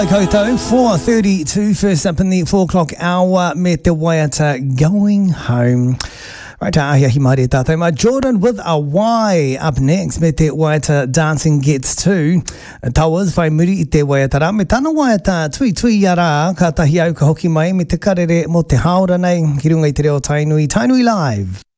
Koutou, 4:32, first up in the 4 o'clock hour, me te waiata going home. Right, ahia hi maare tātou. My Jordan with a Y up next, me te waiata dancing gets to. Towers, whai muri i te waiata rā. Me tana waiata tui a rā, ka tahi au ka hoki mai, me te karere mo te haora nei, ki runga i te reo Tainui. Tainui Live.